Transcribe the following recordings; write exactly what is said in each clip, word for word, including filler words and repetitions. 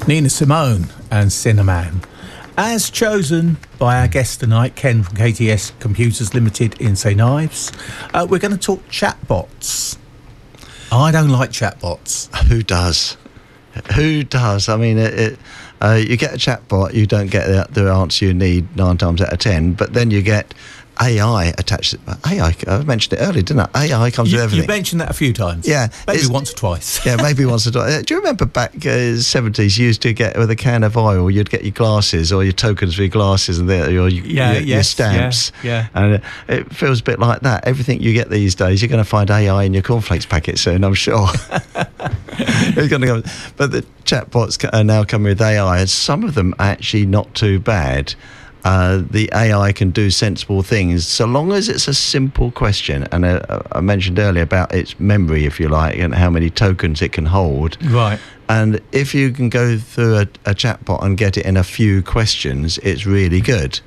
Nina Simone and Cinnamon, as chosen by our guest tonight, Ken from K T S Computers Limited in Saint Ives. Uh, we're going to talk chatbots. I don't like chatbots. Who does? Who does? I mean, it, it, uh, you get a chatbot, you don't get the, the answer you need nine times out of ten, but then you get A I attached. A I, I mentioned it earlier, didn't I? A I comes you, with everything. You mentioned that a few times. Yeah. Maybe once or twice. Yeah, maybe once or twice. Do you remember back uh, seventies, you used to get with a can of oil, you'd get your glasses or your tokens for your glasses and the, your, yeah, your, yes, your stamps. Yeah, yeah. And uh, it feels a bit like that. Everything you get these days, you're going to find A I in your cornflakes packet soon, I'm sure. It's going to go. But the chatbots are now coming with A I, and some of them are actually not too bad. Uh, the A I can do sensible things so long as it's a simple question. And uh, I mentioned earlier about its memory, if you like, and how many tokens it can hold. Right. And if you can go through a, a chatbot and get it in a few questions, it's really good.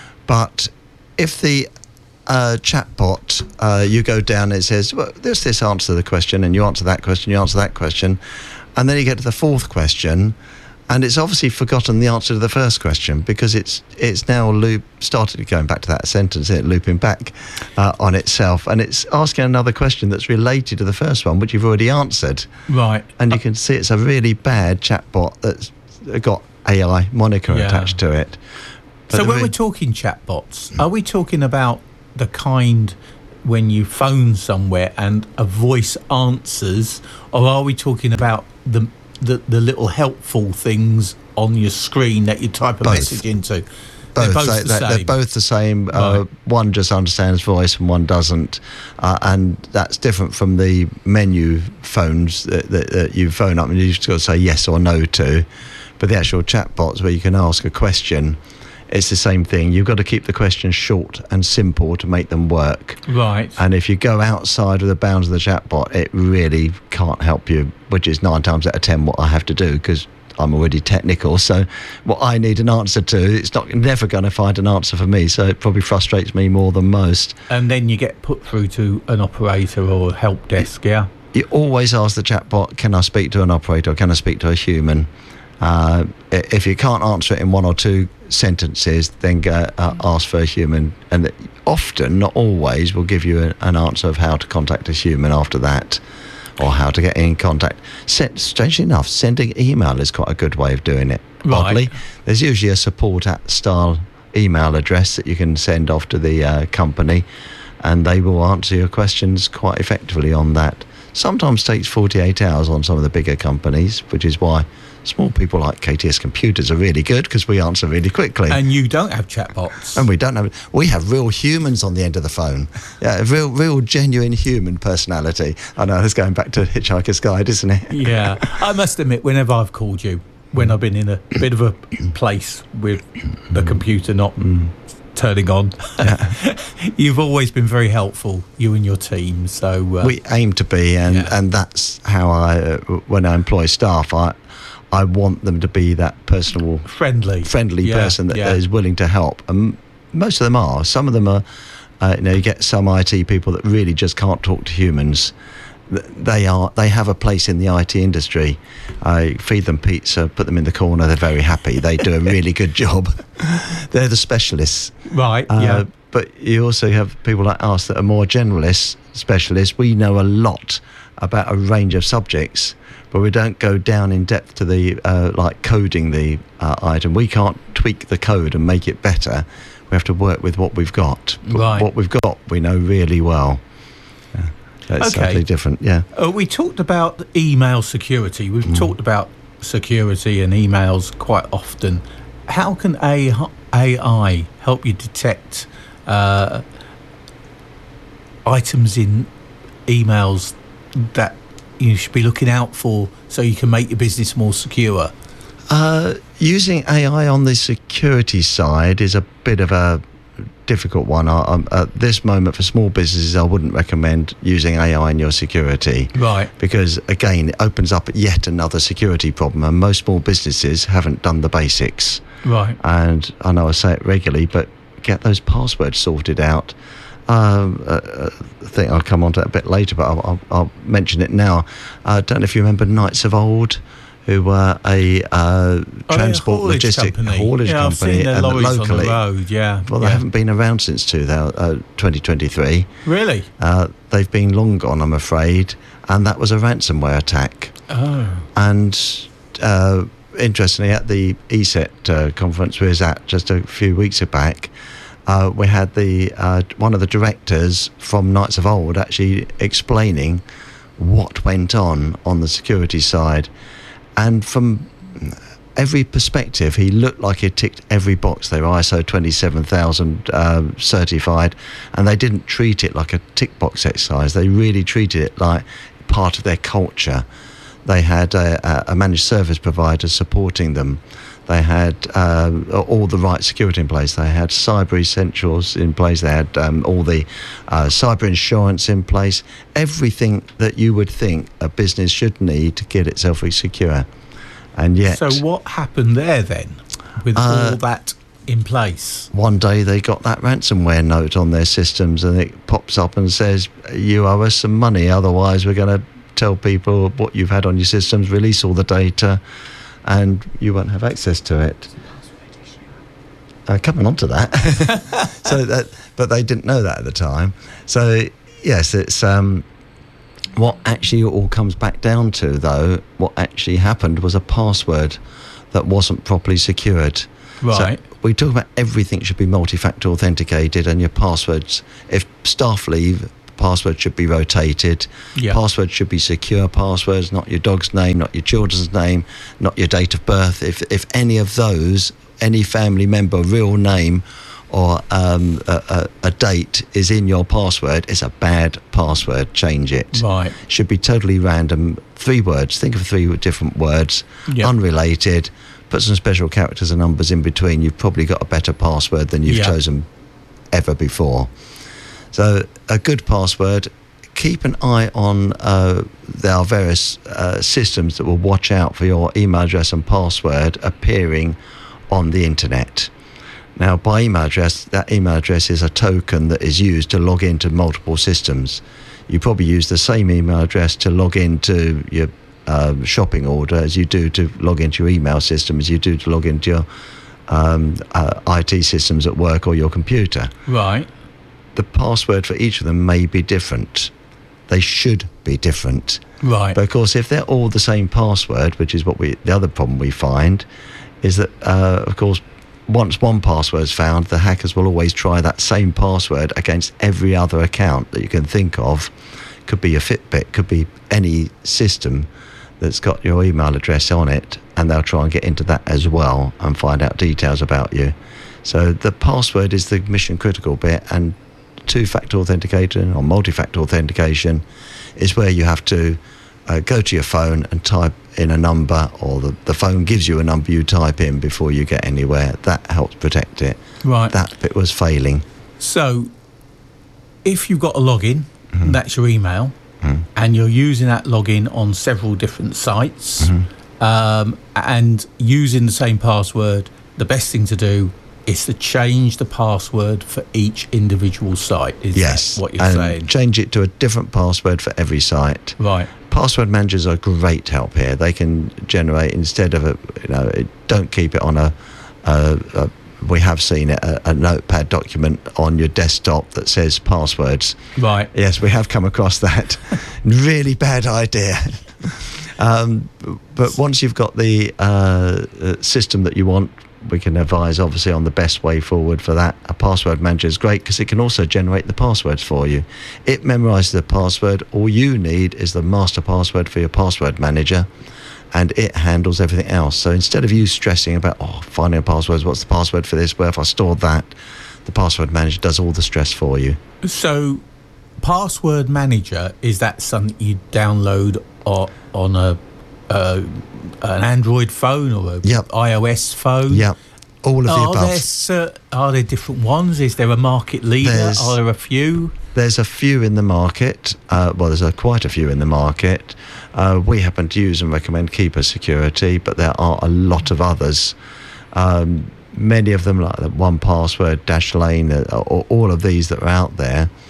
But if the uh, chatbot, uh, you go down and it says, well, there's this answer to the question, and you answer that question, you answer that question, and then you get to the fourth question, and it's obviously forgotten the answer to the first question because it's it's now loop started going back to that sentence, it looping back uh, on itself, and it's asking another question that's related to the first one, which you've already answered. Right. And you can see it's a really bad chatbot that's got A I moniker Yeah. attached to it. But So when re- we're talking chatbots, are we talking about the kind when you phone somewhere and a voice answers, or are we talking about the the, the little helpful things on your screen that you type a Both. message into? Both, They're both they, the they- same. they're both the same. Uh, Right. one just understands voice and one doesn't, uh, and that's different from the menu phones that, that, that you phone up and you just got to say yes or no to. But the actual chatbots where you can ask a question, it's the same thing. You've got to keep the questions short and simple to make them work. Right. And if you go outside of the bounds of the chatbot, it really can't help you, which is nine times out of ten what I have to do because I'm already technical. So what I need an answer to, it's not never going to find an answer for me. So it probably frustrates me more than most. And then you get put through to an operator or a help desk, yeah? You always ask the chatbot, can I speak to an operator or can I speak to a human? Uh, i- if you can't answer it in one or two sentences, then go, uh, ask for a human. And often, not always, will give you a, an answer of how to contact a human after that, or how to get in contact. Send, strangely enough, sending email is quite a good way of doing it. Right. Oddly, there's usually a support at style email address that you can send off to the uh, company, and they will answer your questions quite effectively on that. Sometimes takes forty-eight hours on some of the bigger companies, which is why small people like K T S Computers are really good because we answer really quickly. And you don't have chatbots. And we don't have, we have real humans on the end of the phone. Yeah, real, real genuine human personality. I know, that's going back to Hitchhiker's Guide, isn't it? Yeah. I must admit, whenever I've called you, when I've been in a bit of a place with the computer not turning on, you've always been very helpful, you and your team. So uh, We aim to be, and, Yeah. and that's how I, uh, when I employ staff, I I want them to be that personal, friendly, friendly Yeah, person that yeah. is willing to help. And most of them are. Some of them are, uh, you know, you get some I T people that really just can't talk to humans. Th- They are. They have a place in the I T industry. I feed them pizza, put them in the corner. They're very happy. They do a really good job. They're the specialists. Right. Uh, yeah. But you also have people like us that are more generalists, specialists. We know a lot about a range of subjects, but we don't go down in depth to the uh, like coding the uh, item. We can't tweak the code and make it better. We have to work with what we've got. But Right. What we've got, we know really well. Yeah. It's Okay. something different. Yeah. Uh, we talked about email security. We've Mm. talked about security and emails quite often. How can A I help you detect uh, items in emails that you should be looking out for so you can make your business more secure? Uh, using A I on the security side is a bit of a difficult one. I, um, at this moment, for small businesses, I wouldn't recommend using A I in your security. Right. Because, again, it opens up yet another security problem, and most small businesses haven't done the basics. Right. And I know I say it regularly, but get those passwords sorted out. Um, uh, I think I'll come on to that a bit later, but I'll, I'll, I'll mention it now. I uh, don't know if you remember Knights of Old, who were a uh, Oh, transport yeah, haulage logistic company. haulage yeah, company, I've seen their and lorries locally. on the road. Yeah, Well, they yeah. haven't been around since two thousand, uh, twenty twenty-three. Really? Uh, they've been long gone, I'm afraid, and that was a ransomware attack. Oh, And uh, interestingly, at the E S E T uh, conference we was at just a few weeks back, uh, we had the uh, one of the directors from Knights of Old actually explaining what went on on the security side, and from every perspective he looked like he ticked every box. They were I S O twenty-seven thousand um, certified, and they didn't treat it like a tick box exercise. They really treated it like part of their culture. They had a, a managed service provider supporting them. They had uh, all the right security in place. They had cyber essentials in place. They had um, all the uh, cyber insurance in place. Everything that you would think a business should need to get itself secure. And yet, so what happened there then, with Uh, all that in place? one day they got that ransomware note on their systems, and it pops up and says, "You owe us some money. Otherwise, we're going to tell people what you've had on your systems, release all the data, and you won't have access to it." Uh, coming on to that. so that, but they didn't know that at the time. So yes, it's um, what actually it all comes back down to, though. What actually happened was a password that wasn't properly secured. Right. So we talk about everything should be multi-factor authenticated, and your passwords, if staff leave, password should be rotated. Yeah. Password should be secure passwords, not your dog's name, not your children's name, not your date of birth. If if any of those, any family member real name or um, a, a, a date is in your password, it's a bad password. Change it. Right. Should be totally random. Three words. Think of three different words, Yeah. unrelated. Put some special characters and numbers in between. You've probably got a better password than you've Yeah. chosen ever before. So a good password. Keep an eye on uh, there are various uh, systems that will watch out for your email address and password appearing on the internet. Now, by email address, that email address is a token that is used to log into multiple systems. You probably use the same email address to log into your uh, shopping order as you do to log into your email system, as you do to log into your um, uh, I T systems at work or your computer. Right. The password for each of them may be different. They should be different. Right. But of course, if they're all the same password, which is what we, the other problem we find, is that, uh, of course, once one password is found, the hackers will always try that same password against every other account that you can think of. Could be a Fitbit, could be any system that's got your email address on it, and they'll try and get into that as well and find out details about you. So the password is the mission critical bit, and two-factor authentication or multi-factor authentication is where you have to uh, go to your phone and type in a number, or the, the phone gives you a number you type in before you get anywhere. That helps protect it. Right. That bit was failing. So, if you've got a login, Mm-hmm. that's your email, Mm-hmm. and you're using that login on several different sites, Mm-hmm. um, and using the same password, the best thing to do is to change the password for each individual site. Is Yes, that what you're and saying? change it to a different password for every site. Right. Password managers are great help here. They can generate, instead of a, you know, it, don't keep it on a, a, a we have seen it, a, a notepad document on your desktop that says passwords. Right. Yes, we have come across that. Really bad idea. um, but once you've got the uh, system that you want, we can advise obviously on the best way forward for that. A password manager is great because it can also generate the passwords for you. It memorises the password. All you need is the master password for your password manager, and it handles everything else. So instead of you stressing about, oh, finding a password, what's the password for this, where if I stored that, the password manager does all the stress for you. So, password manager, is that something you download or, on a uh, an Android phone or a Yep. iOS phone? Yeah, all of the Are above. there, cer- are there different ones? Is there a market leader? There's- Are there a few? There's a few in the market. Uh, well, there's a, quite a few in the market. Uh, we happen to use and recommend Keeper Security, but there are a lot of others. Um, many of them, like one Password, Dashlane, uh, or all of these that are out there,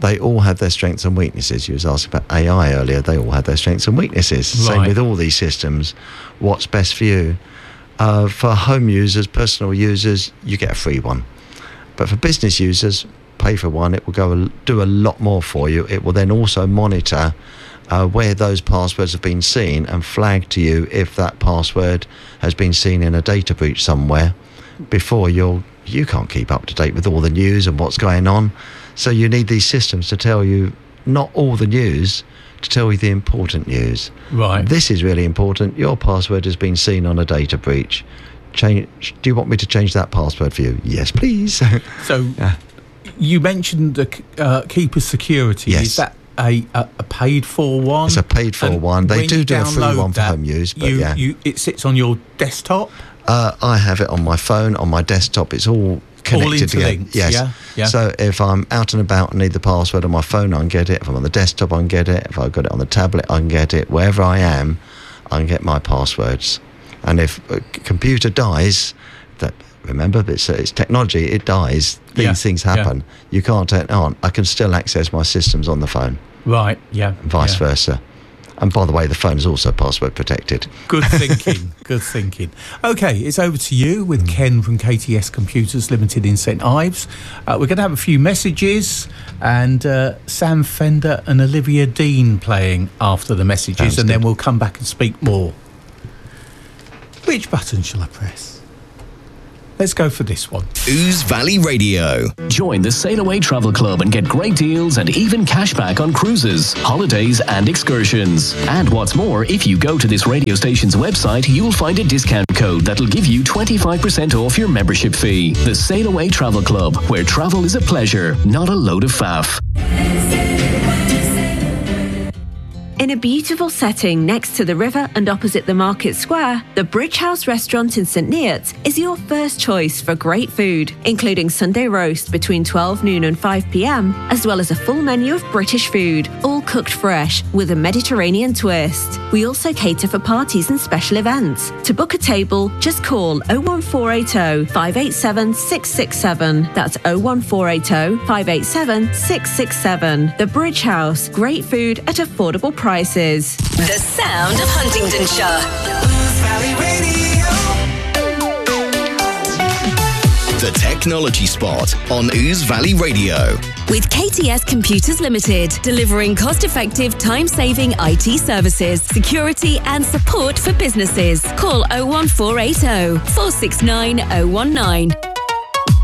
they all have their strengths and weaknesses. You was asking about A I earlier. They all have their strengths and weaknesses. Same Right. with all these systems. What's best for you? Uh, for home users, personal users, you get a free one. But for business users, pay for one. It will go a, do a lot more for you. It will then also monitor uh, where those passwords have been seen and flag to you if that password has been seen in a data breach somewhere. Before you're, you can't keep up to date with all the news and what's going on. So you need these systems to tell you not all the news, to tell you the important news. Right. This is really important. Your password has been seen on a data breach. Change. Do you want me to change that password for you? Yes, please. So Yeah. you mentioned the uh, Keeper Security. Yes. Is that a, a, a paid for one? It's a paid for And one. They when do you do a free download one for that, home use, but you, yeah. you, it sits on your desktop. Uh, I have it on my phone, on my desktop. It's all connected together. interlinked, Yes. yeah, yeah. So if I'm out and about and need the password on my phone, I can get it. If I'm on the desktop, I can get it. If I've got it on the tablet, I can get it. Wherever I am, I can get my passwords. And if a c- computer dies, that remember, it's, it's technology. It dies. These Yeah, things yeah. happen. You can't turn it on. I can still access my systems on the phone, Right, yeah. and vice yeah. versa. And by the way, the phone is also password protected. Good thinking, good thinking. Okay, it's over to you with Ken from K T S Computers Limited in Saint Ives. Uh, we're going to have a few messages and uh, Sam Fender and Olivia Dean playing after the messages, Sounds and then good. we'll come back and speak more. Which button shall I press? Let's go for this one. Ooze Valley Radio. Join the Sail Away Travel Club and get great deals and even cashback on cruises, holidays and excursions. And what's more, if you go to this radio station's website, you'll find a discount code that'll give you twenty-five percent off your membership fee. The Sail Away Travel Club, where travel is a pleasure, not a load of faff. In a beautiful setting next to the river and opposite the market square, the Bridge House restaurant in St Neots is your first choice for great food, including Sunday roast between twelve noon and five p m, as well as a full menu of British food, all cooked fresh with a Mediterranean twist. We also cater for parties and special events. To book a table, just call oh one four eight oh, five eight seven, six six seven. That's oh one four eight oh, five eight seven, six six seven. The Bridge House, great food at affordable prices. Prices. The sound of Huntingdonshire. The Technology Spot on Ooze Valley Radio. With K T S Computers Limited, delivering cost-effective, time-saving I T services, security and support for businesses. Call oh one four eight oh, four six nine oh one nine.